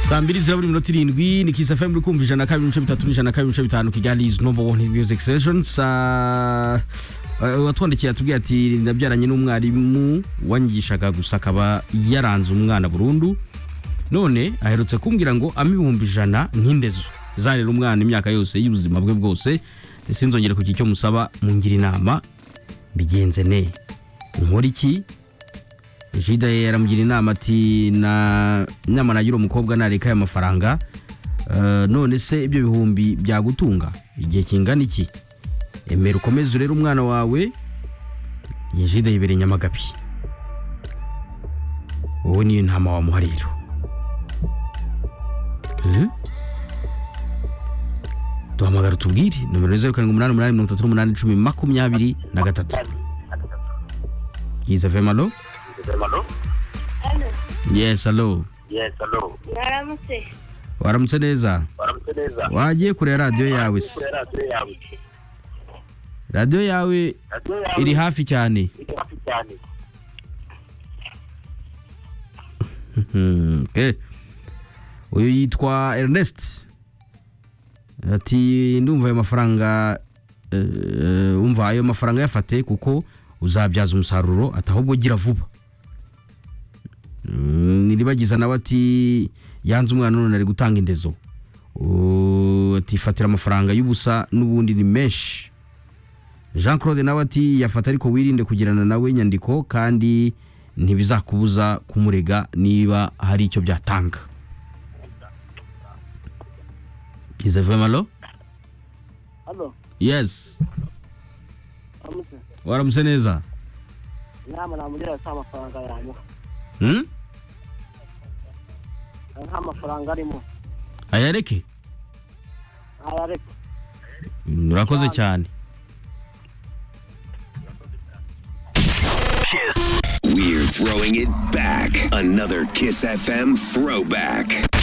Sambiri ziraburi minota 7 ni Kiss FM uri kumva 102.3 Kigali is number one music sessions. Watwandikiye atubwiye ati ndabyaranye n'umwarimu wanyigishaga gusa akaba yaranze umwana burundu, none aherutse kumbwira ngo amibumbi 100 nk'indezo zarera umwana imyaka yose y'ubuzima bwe bwose. Sinzongere kuki cyo musaba mungira inama bigenze ne nkora iki. Jida yaramugira inama ati na nyama nagira umukobwa nareka y'amafaranga, none se ibyo bihumbi byagutunga igihe kingana iki? Emera ukomeze urera umwana wawe. Jida yibereye Nyamagabe, wowe ni ntama wa muhariro. Duhamagara tubwire nomero 0788381023. Kiza Femalo. Hello? Yes, hello. Waramutse neza. Wagiye kure radio yawe. Radio yawe iri hafi cyane. Okay. Uyu yitwa Ernest. Ati ndumva ayo mafaranga umva ayo mafaranga yafate kuko uzabyaza umusaruro atahubwo gira vuba. Niribagiza nawe ati yanze umwana none ari gutanga indezo. Ati fatira amafaranga y'ubusa n'ubundi ni mesh. Jean Claude nawe ati yafata ariko wirinde kugirana nawe nyandiko kandi ntibizakubuza kumurega niba hari icyo byatanga. Is it Femalo? Hello? Yes. Waramutse neza. Nama namugira amafaranga yanyu. Nta mafaranga arimo. Ayareke. Urakoze cyane. We're throwing it back. Another Kiss FM throwback.